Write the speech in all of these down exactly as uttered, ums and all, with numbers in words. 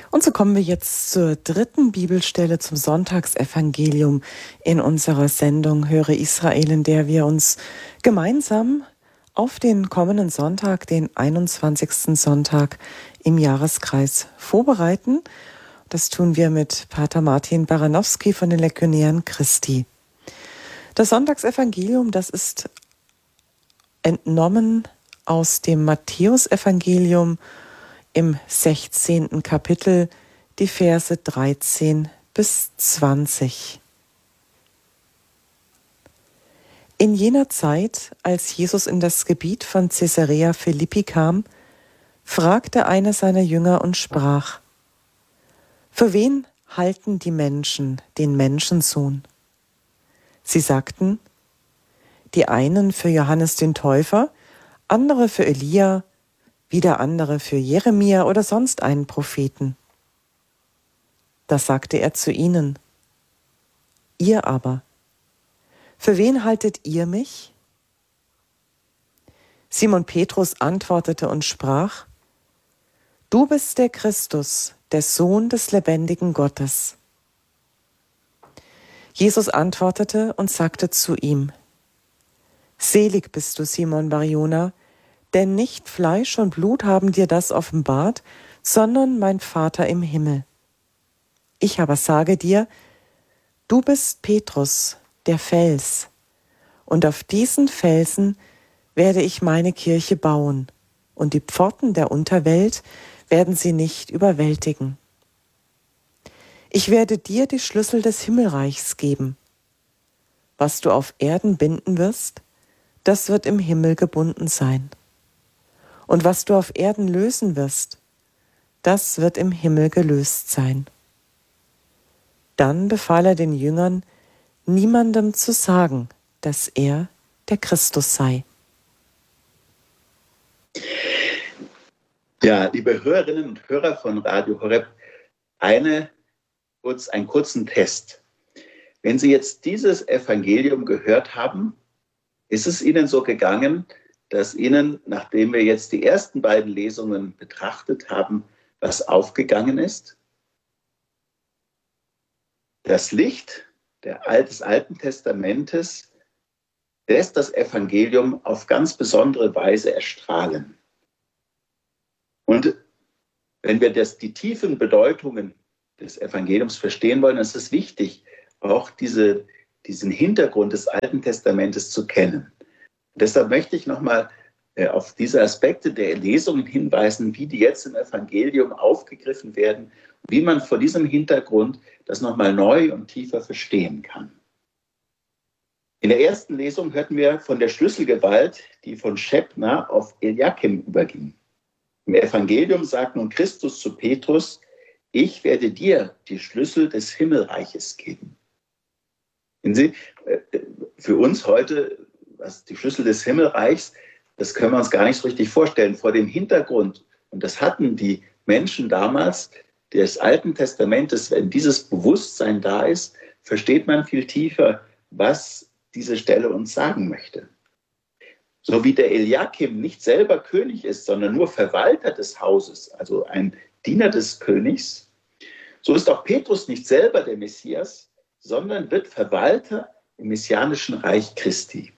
Und so kommen wir jetzt zur dritten Bibelstelle zum Sonntagsevangelium in unserer Sendung Höre Israel, in der wir uns gemeinsam auf den kommenden Sonntag, den einundzwanzigsten Sonntag im Jahreskreis vorbereiten. Das tun wir mit Pater Martin Baranowski von den Legionären Christi. Das Sonntagsevangelium, das ist entnommen aus dem Matthäusevangelium im sechzehnten Kapitel, die Verse dreizehn bis zwanzig. In jener Zeit, als Jesus in das Gebiet von Caesarea Philippi kam, fragte einer seiner Jünger und sprach: Für wen halten die Menschen den Menschensohn? Sie sagten, die einen für Johannes den Täufer, andere für Elia, wieder andere für Jeremia oder sonst einen Propheten. Da sagte er zu ihnen: Ihr aber, für wen haltet ihr mich? Simon Petrus antwortete und sprach: Du bist der Christus, der Sohn des lebendigen Gottes. Jesus antwortete und sagte zu ihm: Selig bist du, Simon Bar-Jona, denn nicht Fleisch und Blut haben dir das offenbart, sondern mein Vater im Himmel. Ich aber sage dir, du bist Petrus, der Fels, und auf diesen Felsen werde ich meine Kirche bauen, und die Pforten der Unterwelt werden sie nicht überwältigen. Ich werde dir die Schlüssel des Himmelreichs geben. Was du auf Erden binden wirst, das wird im Himmel gebunden sein. Und was du auf Erden lösen wirst, das wird im Himmel gelöst sein. Dann befahl er den Jüngern, niemandem zu sagen, dass er der Christus sei. Ja, liebe Hörerinnen und Hörer von Radio Horeb, eine, kurz, einen kurzen Test. Wenn Sie jetzt dieses Evangelium gehört haben, ist es Ihnen so gegangen, dass Ihnen, nachdem wir jetzt die ersten beiden Lesungen betrachtet haben, was aufgegangen ist? Das Licht des Alten Testamentes lässt das Evangelium auf ganz besondere Weise erstrahlen. Und wenn wir das, die tiefen Bedeutungen des Evangeliums verstehen wollen, ist es wichtig, auch diese, diesen Hintergrund des Alten Testamentes zu kennen. Deshalb möchte ich nochmal auf diese Aspekte der Lesungen hinweisen, wie die jetzt im Evangelium aufgegriffen werden, wie man vor diesem Hintergrund das nochmal neu und tiefer verstehen kann. In der ersten Lesung hörten wir von der Schlüsselgewalt, die von Schebna auf Eliakim überging. Im Evangelium sagt nun Christus zu Petrus: Ich werde dir die Schlüssel des Himmelreiches geben. Sehen Sie, für uns heute, was die Schlüssel des Himmelreichs, das können wir uns gar nicht so richtig vorstellen. Vor dem Hintergrund, und das hatten die Menschen damals, des Alten Testamentes, wenn dieses Bewusstsein da ist, versteht man viel tiefer, was diese Stelle uns sagen möchte. So wie der Eliakim nicht selber König ist, sondern nur Verwalter des Hauses, also ein Diener des Königs, so ist auch Petrus nicht selber der Messias, sondern wird Verwalter im messianischen Reich Christi.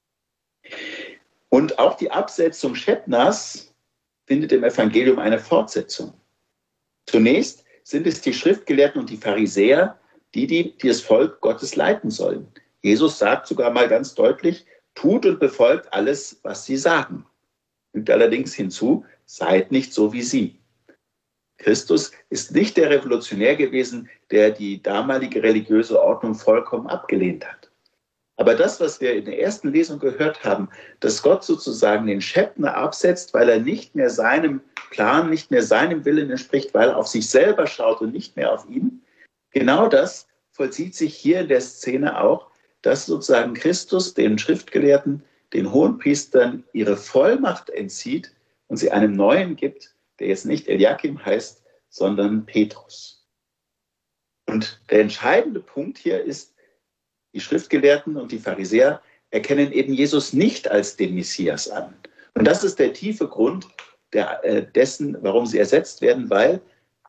Und auch die Absetzung Schebnas findet im Evangelium eine Fortsetzung. Zunächst sind es die Schriftgelehrten und die Pharisäer, die, die, die das Volk Gottes leiten sollen. Jesus sagt sogar mal ganz deutlich, tut und befolgt alles, was sie sagen. Fügt allerdings hinzu, seid nicht so wie sie. Christus ist nicht der Revolutionär gewesen, der die damalige religiöse Ordnung vollkommen abgelehnt hat. Aber das, was wir in der ersten Lesung gehört haben, dass Gott sozusagen den Schebner absetzt, weil er nicht mehr seinem Plan, nicht mehr seinem Willen entspricht, weil er auf sich selber schaut und nicht mehr auf ihn, genau das vollzieht sich hier in der Szene auch, dass sozusagen Christus den Schriftgelehrten, den Hohenpriestern ihre Vollmacht entzieht und sie einem Neuen gibt, der jetzt nicht Eliakim heißt, sondern Petrus. Und der entscheidende Punkt hier ist, die Schriftgelehrten und die Pharisäer erkennen eben Jesus nicht als den Messias an. Und das ist der tiefe Grund der, äh, dessen, warum sie ersetzt werden, weil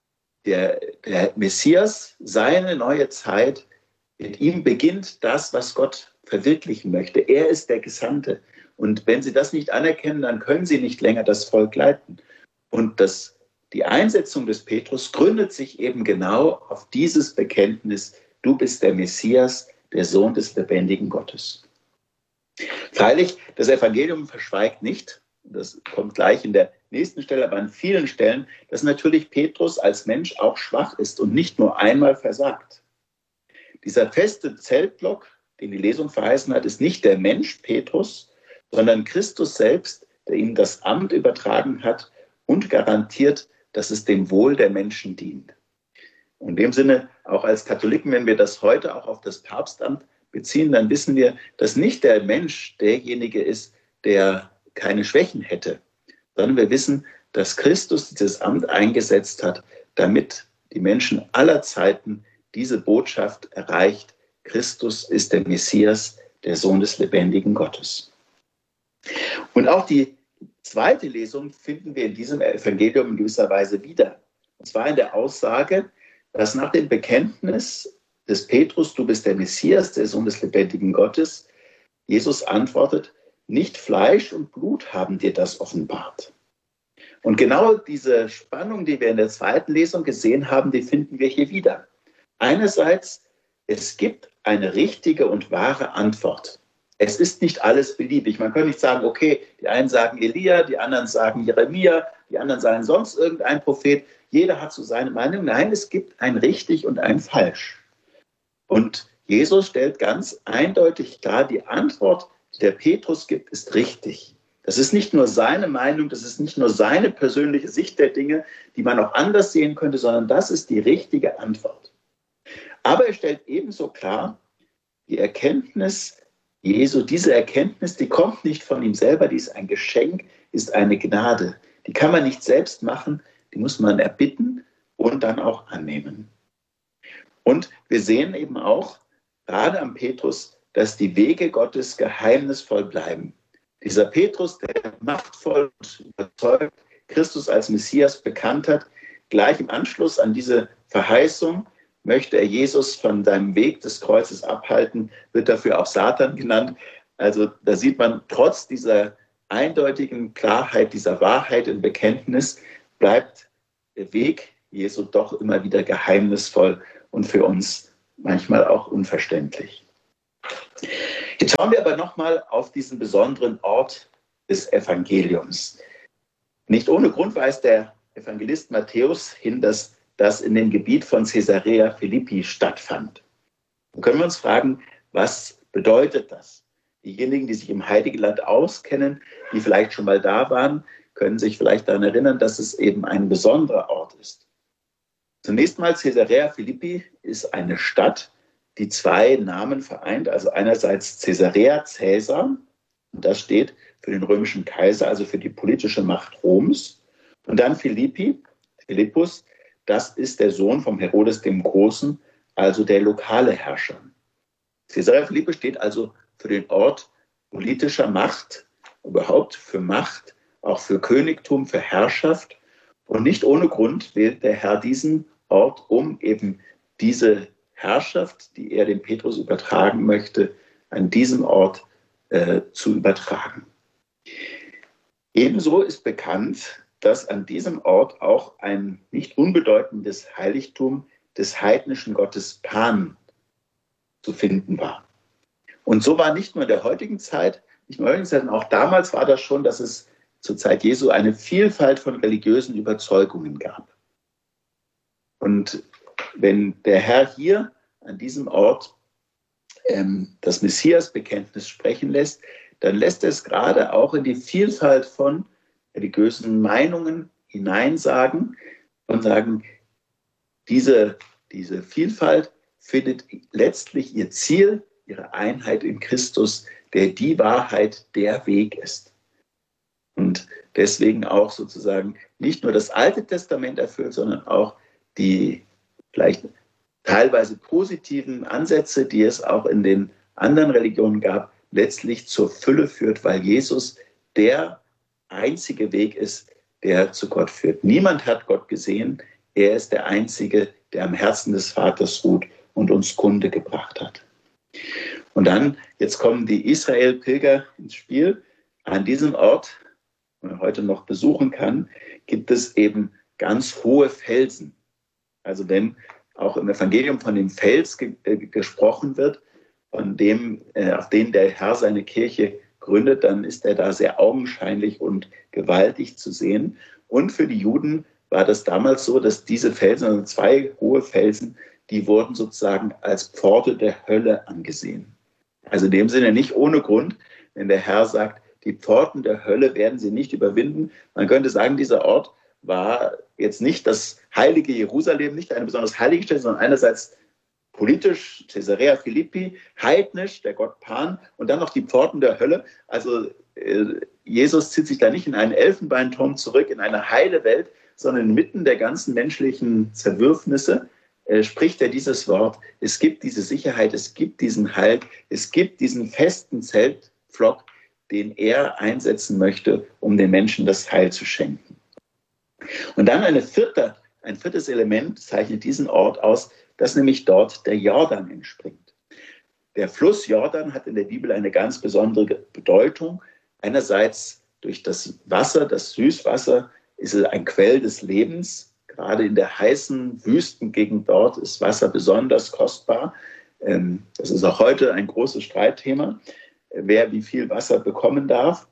der, der Messias, seine neue Zeit, mit ihm beginnt das, was Gott verwirklichen möchte. Er ist der Gesandte. Und wenn Sie das nicht anerkennen, dann können Sie nicht länger das Volk leiten. Und das, die Einsetzung des Petrus gründet sich eben genau auf dieses Bekenntnis: Du bist der Messias, der Sohn des lebendigen Gottes. Freilich, das Evangelium verschweigt nicht, das kommt gleich in der nächsten Stelle, aber an vielen Stellen, dass natürlich Petrus als Mensch auch schwach ist und nicht nur einmal versagt. Dieser feste Zeltblock, den die Lesung verheißen hat, ist nicht der Mensch Petrus, sondern Christus selbst, der ihm das Amt übertragen hat und garantiert, dass es dem Wohl der Menschen dient. Und in dem Sinne, auch als Katholiken, wenn wir das heute auch auf das Papstamt beziehen, dann wissen wir, dass nicht der Mensch derjenige ist, der keine Schwächen hätte, sondern wir wissen, dass Christus dieses Amt eingesetzt hat, damit die Menschen aller Zeiten diese Botschaft erreicht: Christus ist der Messias, der Sohn des lebendigen Gottes. Und auch die zweite Lesung finden wir in diesem Evangelium in gewisser Weise wieder. Und zwar in der Aussage, dass nach dem Bekenntnis des Petrus, du bist der Messias, der Sohn des lebendigen Gottes, Jesus antwortet: Nicht Fleisch und Blut haben dir das offenbart. Und genau diese Spannung, die wir in der zweiten Lesung gesehen haben, die finden wir hier wieder. Einerseits, es gibt eine richtige und wahre Antwort. Es ist nicht alles beliebig. Man kann nicht sagen, okay, die einen sagen Elia, die anderen sagen Jeremia, die anderen sagen sonst irgendein Prophet. Jeder hat so seine Meinung. Nein, es gibt ein richtig und ein falsch. Und Jesus stellt ganz eindeutig klar, die Antwort, die der Petrus gibt, ist richtig. Das ist nicht nur seine Meinung, das ist nicht nur seine persönliche Sicht der Dinge, die man auch anders sehen könnte, sondern das ist die richtige Antwort. Aber er stellt ebenso klar, die Erkenntnis Jesu, diese Erkenntnis, die kommt nicht von ihm selber, die ist ein Geschenk, ist eine Gnade. Die kann man nicht selbst machen, die muss man erbitten und dann auch annehmen. Und wir sehen eben auch, gerade am Petrus, dass die Wege Gottes geheimnisvoll bleiben. Dieser Petrus, der machtvoll und überzeugt Christus als Messias bekannt hat, gleich im Anschluss an diese Verheißung möchte er Jesus von seinem Weg des Kreuzes abhalten, wird dafür auch Satan genannt. Also da sieht man, trotz dieser eindeutigen Klarheit, dieser Wahrheit im Bekenntnis, bleibt der Weg Jesu doch immer wieder geheimnisvoll und für uns manchmal auch unverständlich. Jetzt schauen wir aber nochmal auf diesen besonderen Ort des Evangeliums. Nicht ohne Grund weist der Evangelist Matthäus hin, dass das in dem Gebiet von Caesarea Philippi stattfand. Dann können wir uns fragen, was bedeutet das? Diejenigen, die sich im Heiligen Land auskennen, die vielleicht schon mal da waren, können sich vielleicht daran erinnern, dass es eben ein besonderer Ort ist. Zunächst mal, Caesarea Philippi ist eine Stadt, die zwei Namen vereint. Also einerseits Caesarea Caesar, und das steht für den römischen Kaiser, also für die politische Macht Roms. Und dann Philippi, Philippus, das ist der Sohn vom Herodes dem Großen, also der lokale Herrscher. Caesarea Philippi steht also für den Ort politischer Macht, überhaupt für Macht, auch für Königtum, für Herrschaft. Und nicht ohne Grund wählt der Herr diesen Ort, um eben diese Herrschaft, die er dem Petrus übertragen möchte, an diesem Ort äh, zu übertragen. Ebenso ist bekannt, dass an diesem Ort auch ein nicht unbedeutendes Heiligtum des heidnischen Gottes Pan zu finden war. Und so war nicht nur in der heutigen Zeit, nicht nur in der heutigen Zeit, sondern auch damals war das schon, dass es zur Zeit Jesu eine Vielfalt von religiösen Überzeugungen gab. Und wenn der Herr hier an diesem Ort ähm, das Messias-Bekenntnis sprechen lässt, dann lässt er es gerade auch in die Vielfalt von religiösen Meinungen hineinsagen und sagen, diese, diese Vielfalt findet letztlich ihr Ziel, ihre Einheit in Christus, der die Wahrheit, der Weg ist. Und deswegen auch sozusagen nicht nur das Alte Testament erfüllt, sondern auch die vielleicht teilweise positiven Ansätze, die es auch in den anderen Religionen gab, letztlich zur Fülle führt, weil Jesus der einzige Weg ist, der zu Gott führt. Niemand hat Gott gesehen, Er ist der Einzige, der am Herzen des Vaters ruht und uns Kunde gebracht hat. Und dann, jetzt kommen die Israel-Pilger ins Spiel. An diesem Ort, den man heute noch besuchen kann, gibt es eben ganz hohe Felsen. Also wenn auch im Evangelium von dem Fels ge- äh, gesprochen wird, von dem, äh, auf den der Herr seine Kirche gründet, dann ist er da sehr augenscheinlich und gewaltig zu sehen. Und für die Juden war das damals so, dass diese Felsen, also zwei hohe Felsen, die wurden sozusagen als Pforte der Hölle angesehen. Also in dem Sinne nicht ohne Grund, wenn der Herr sagt, die Pforten der Hölle werden sie nicht überwinden. Man könnte sagen, dieser Ort war jetzt nicht das heilige Jerusalem, nicht eine besonders heilige Stätte, sondern einerseits politisch, Caesarea Philippi, heidnisch, der Gott Pan, und dann noch die Pforten der Hölle. Also äh, Jesus zieht sich da nicht in einen Elfenbeinturm zurück, in eine heile Welt, sondern inmitten der ganzen menschlichen Zerwürfnisse äh, spricht er dieses Wort. Es gibt diese Sicherheit, es gibt diesen Halt, es gibt diesen festen Zeltpflock, den er einsetzen möchte, um den Menschen das Heil zu schenken. Und dann eine vierte, ein viertes Element zeichnet diesen Ort aus, dass nämlich dort der Jordan entspringt. Der Fluss Jordan hat in der Bibel eine ganz besondere Bedeutung. Einerseits durch das Wasser, das Süßwasser, ist es ein Quell des Lebens. Gerade in der heißen Wüstengegend dort ist Wasser besonders kostbar. Das ist auch heute ein großes Streitthema, wer wie viel Wasser bekommen darf.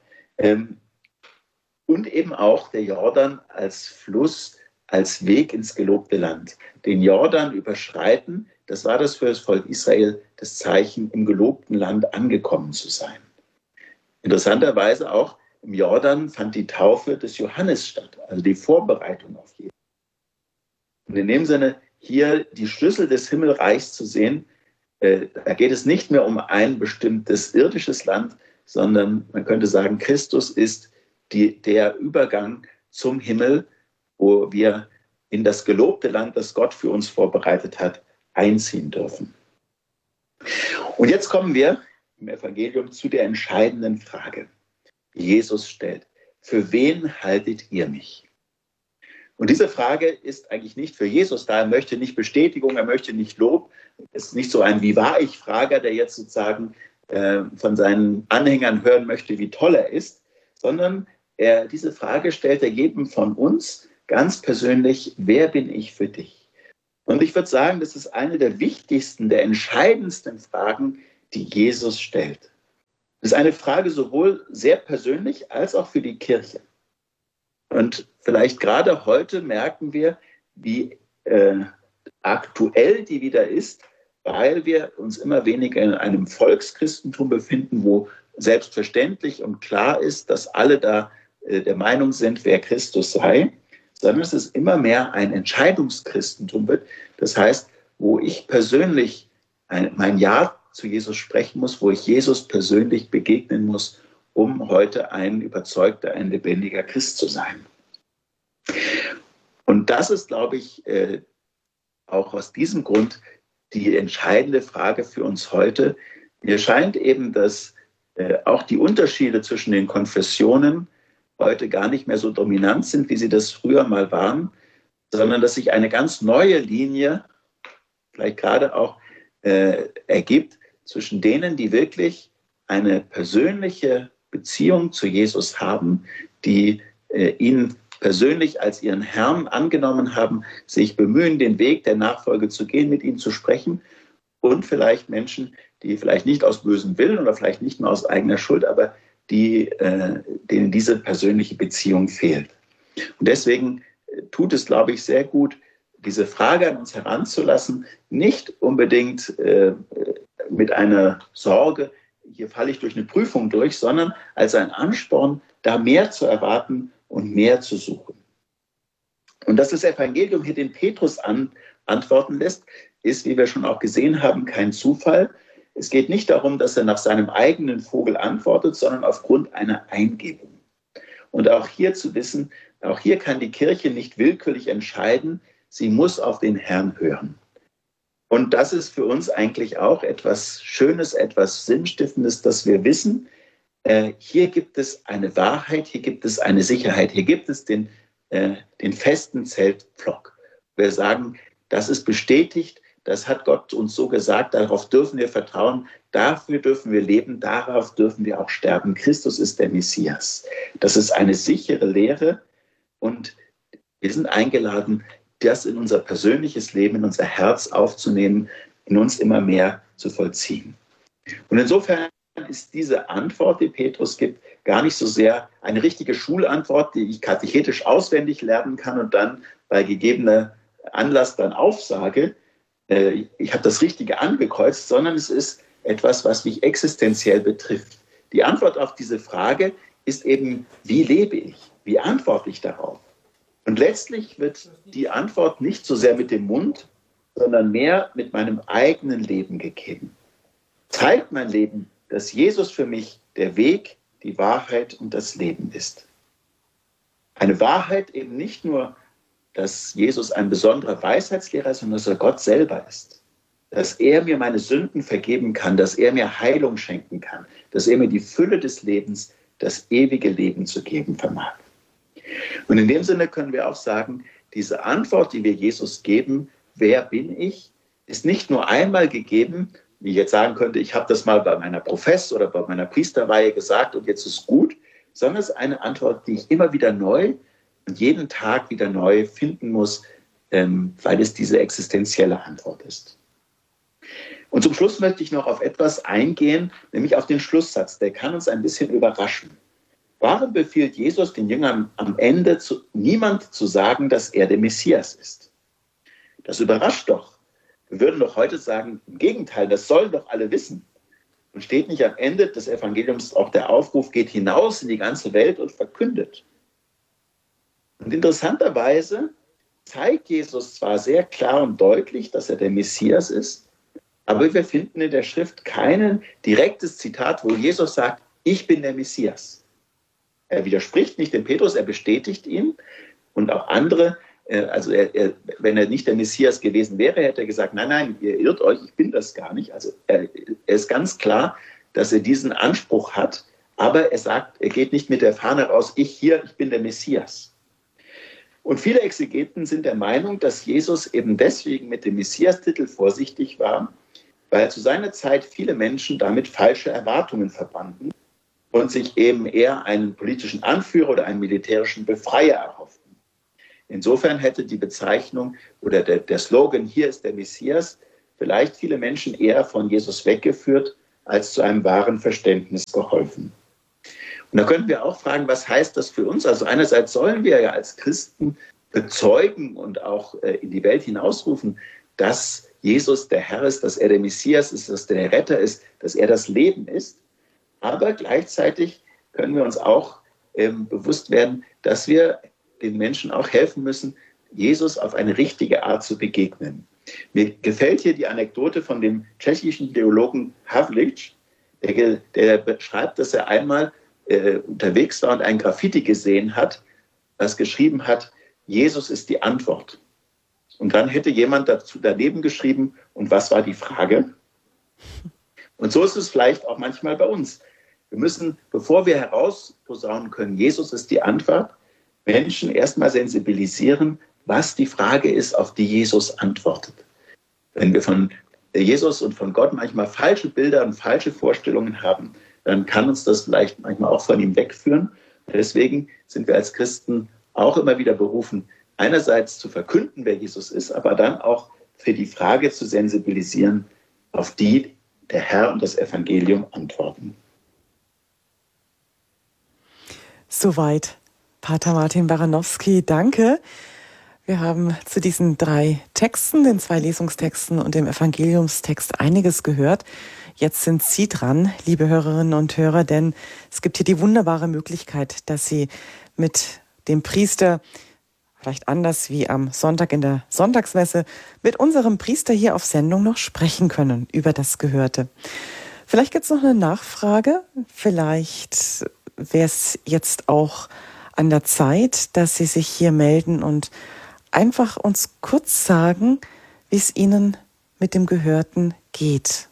Und eben auch der Jordan als Fluss, als Weg ins gelobte Land. Den Jordan überschreiten, das war das für das Volk Israel das Zeichen, im gelobten Land angekommen zu sein. Interessanterweise auch im Jordan fand die Taufe des Johannes statt, also die Vorbereitung auf Jesus. Und in dem Sinne, hier die Schlüssel des Himmelreichs zu sehen, äh, da geht es nicht mehr um ein bestimmtes irdisches Land, sondern man könnte sagen, Christus ist die, der Übergang zum Himmel, wo wir in das gelobte Land, das Gott für uns vorbereitet hat, einziehen dürfen. Und jetzt kommen wir im Evangelium zu der entscheidenden Frage, die Jesus stellt. Für wen haltet ihr mich? Und diese Frage ist eigentlich nicht für Jesus da. Er möchte nicht Bestätigung, er möchte nicht Lob. Es ist nicht so ein Wie war ich Frager, der jetzt sozusagen äh, von seinen Anhängern hören möchte, wie toll er ist, sondern er, diese Frage stellt er jedem von uns ganz persönlich, wer bin ich für dich? Und ich würde sagen, das ist eine der wichtigsten, der entscheidendsten Fragen, die Jesus stellt. Das ist eine Frage sowohl sehr persönlich als auch für die Kirche. Und vielleicht gerade heute merken wir, wie äh, aktuell die wieder ist, weil wir uns immer weniger in einem Volkschristentum befinden, wo selbstverständlich und klar ist, dass alle da äh, der Meinung sind, wer Christus sei, sondern es ist immer mehr ein Entscheidungschristentum wird. Das heißt, wo ich persönlich ein, mein Ja zu Jesus sprechen muss, wo ich Jesus persönlich begegnen muss, um heute ein überzeugter, ein lebendiger Christ zu sein. Und das ist, glaube ich, äh, auch aus diesem Grund die entscheidende Frage für uns heute. Mir scheint eben, dass äh, auch die Unterschiede zwischen den Konfessionen heute gar nicht mehr so dominant sind, wie sie das früher mal waren, sondern dass sich eine ganz neue Linie, vielleicht gerade auch äh, ergibt, zwischen denen, die wirklich eine persönliche Beziehung zu Jesus haben, die äh, ihn persönlich als ihren Herrn angenommen haben, sich bemühen, den Weg der Nachfolge zu gehen, mit ihm zu sprechen, und vielleicht Menschen, die vielleicht nicht aus bösem Willen oder vielleicht nicht nur aus eigener Schuld, aber die, äh, denen diese persönliche Beziehung fehlt. Und deswegen tut es, glaube ich, sehr gut, diese Frage an uns heranzulassen, nicht unbedingt äh, mit einer Sorge, hier falle ich durch eine Prüfung durch, sondern als ein Ansporn, da mehr zu erwarten und mehr zu suchen. Und dass das Evangelium hier den Petrus an, antworten lässt, ist, wie wir schon auch gesehen haben, kein Zufall. Es geht nicht darum, dass er nach seinem eigenen Vogel antwortet, sondern aufgrund einer Eingebung. Und auch hier zu wissen, auch hier kann die Kirche nicht willkürlich entscheiden, sie muss auf den Herrn hören. Und das ist für uns eigentlich auch etwas Schönes, etwas Sinnstiftendes, dass wir wissen, äh, hier gibt es eine Wahrheit, hier gibt es eine Sicherheit, hier gibt es den, äh, den festen Zeltpflock. Wir sagen, das ist bestätigt, das hat Gott uns so gesagt, darauf dürfen wir vertrauen, dafür dürfen wir leben, darauf dürfen wir auch sterben. Christus ist der Messias. Das ist eine sichere Lehre und wir sind eingeladen, das in unser persönliches Leben, in unser Herz aufzunehmen, in uns immer mehr zu vollziehen. Und insofern ist diese Antwort, die Petrus gibt, gar nicht so sehr eine richtige Schulantwort, die ich katechetisch auswendig lernen kann und dann bei gegebener Anlass dann aufsage, äh, ich habe das Richtige angekreuzt, sondern es ist etwas, was mich existenziell betrifft. Die Antwort auf diese Frage ist eben, wie lebe ich? Wie antworte ich darauf? Und letztlich wird die Antwort nicht so sehr mit dem Mund, sondern mehr mit meinem eigenen Leben gegeben. Zeigt mein Leben, dass Jesus für mich der Weg, die Wahrheit und das Leben ist. Eine Wahrheit eben nicht nur, dass Jesus ein besonderer Weisheitslehrer ist, sondern dass er Gott selber ist. Dass er mir meine Sünden vergeben kann, dass er mir Heilung schenken kann, dass er mir die Fülle des Lebens, das ewige Leben zu geben vermag. Und in dem Sinne können wir auch sagen, diese Antwort, die wir Jesus geben, wer bin ich, ist nicht nur einmal gegeben, wie ich jetzt sagen könnte, ich habe das mal bei meiner Profess- oder bei meiner Priesterweihe gesagt und jetzt ist gut, sondern es ist eine Antwort, die ich immer wieder neu und jeden Tag wieder neu finden muss, ähm, weil es diese existenzielle Antwort ist. Und zum Schluss möchte ich noch auf etwas eingehen, nämlich auf den Schlusssatz. Der kann uns ein bisschen überraschen. Warum befiehlt Jesus den Jüngern am Ende zu, niemand zu sagen, dass er der Messias ist? Das überrascht doch. Wir würden doch heute sagen, im Gegenteil, das sollen doch alle wissen. Und steht nicht am Ende des Evangeliums auch der Aufruf, geht hinaus in die ganze Welt und verkündet. Und interessanterweise zeigt Jesus zwar sehr klar und deutlich, dass er der Messias ist, aber wir finden in der Schrift kein direktes Zitat, wo Jesus sagt, ich bin der Messias. Er widerspricht nicht dem Petrus, er bestätigt ihn und auch andere. Also er, er, wenn er nicht der Messias gewesen wäre, hätte er gesagt, nein, nein, ihr irrt euch, ich bin das gar nicht. Also er, er ist ganz klar, dass er diesen Anspruch hat, aber er sagt, er geht nicht mit der Fahne raus, ich hier, ich bin der Messias. Und viele Exegeten sind der Meinung, dass Jesus eben deswegen mit dem Messias-Titel vorsichtig war, weil zu seiner Zeit viele Menschen damit falsche Erwartungen verbanden und sich eben eher einen politischen Anführer oder einen militärischen Befreier erhofften. Insofern hätte die Bezeichnung oder der, der Slogan, hier ist der Messias, vielleicht viele Menschen eher von Jesus weggeführt, als zu einem wahren Verständnis geholfen. Und da könnten wir auch fragen, was heißt das für uns? Also einerseits sollen wir ja als Christen bezeugen und auch äh, in die Welt hinausrufen, dass Jesus der Herr ist, dass er der Messias ist, dass er der Retter ist, dass er das Leben ist. Aber gleichzeitig können wir uns auch ähm, bewusst werden, dass wir den Menschen auch helfen müssen, Jesus auf eine richtige Art zu begegnen. Mir gefällt hier die Anekdote von dem tschechischen Theologen Havlík, der, der beschreibt, dass er einmal äh, unterwegs war und ein Graffiti gesehen hat, das geschrieben hat, Jesus ist die Antwort. Und dann hätte jemand dazu daneben geschrieben, und was war die Frage? Und so ist es vielleicht auch manchmal bei uns. Wir müssen, bevor wir herausposaunen können, Jesus ist die Antwort, Menschen erstmal sensibilisieren, was die Frage ist, auf die Jesus antwortet. Wenn wir von Jesus und von Gott manchmal falsche Bilder und falsche Vorstellungen haben, dann kann uns das vielleicht manchmal auch von ihm wegführen. Deswegen sind wir als Christen auch immer wieder berufen, einerseits zu verkünden, wer Jesus ist, aber dann auch für die Frage zu sensibilisieren, auf die der Herr und das Evangelium antworten. Soweit Pater Martin Baranowski, danke. Wir haben zu diesen drei Texten, den zwei Lesungstexten und dem Evangeliumstext einiges gehört. Jetzt sind Sie dran, liebe Hörerinnen und Hörer, denn es gibt hier die wunderbare Möglichkeit, dass Sie mit dem Priester, vielleicht anders wie am Sonntag in der Sonntagsmesse, mit unserem Priester hier auf Sendung noch sprechen können über das Gehörte. Vielleicht gibt es noch eine Nachfrage, vielleicht wäre es jetzt auch an der Zeit, dass Sie sich hier melden und einfach uns kurz sagen, wie es Ihnen mit dem Gehörten geht.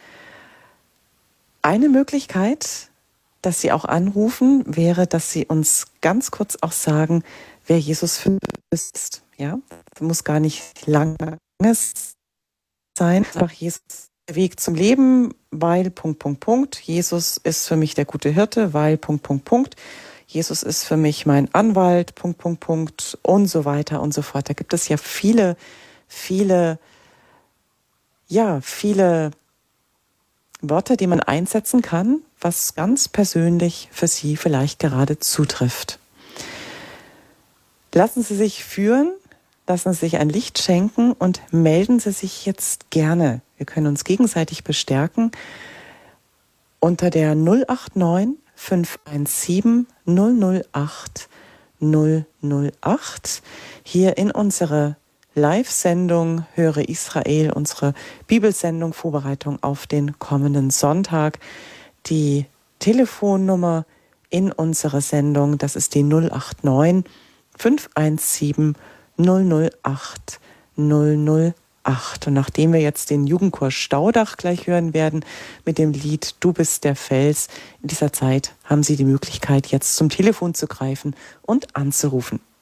Eine Möglichkeit, dass Sie auch anrufen, wäre, dass Sie uns ganz kurz auch sagen, wer Jesus für Sie ist. Ja, das muss gar nicht langes sein. Einfach Jesus, der Weg zum Leben, weil Punkt, Punkt, Punkt. Jesus ist für mich der gute Hirte, weil Punkt, Punkt, Punkt. Jesus ist für mich mein Anwalt, Punkt, Punkt, Punkt und so weiter und so fort. Da gibt es ja viele, viele, ja, viele Wörter, die man einsetzen kann, was ganz persönlich für Sie vielleicht gerade zutrifft. Lassen Sie sich führen, lassen Sie sich ein Licht schenken und melden Sie sich jetzt gerne. Wir können uns gegenseitig bestärken unter der null acht neun fünf eins sieben null null acht null null acht hier in unsere Live-Sendung Höre Israel, unsere Bibelsendung Vorbereitung auf den kommenden Sonntag. Die Telefonnummer in unserer Sendung, das ist die null acht neun fünf eins sieben null null acht null null acht. Und nachdem wir jetzt den Jugendchor Staudach gleich hören werden mit dem Lied Du bist der Fels, in dieser Zeit haben Sie die Möglichkeit, jetzt zum Telefon zu greifen und anzurufen.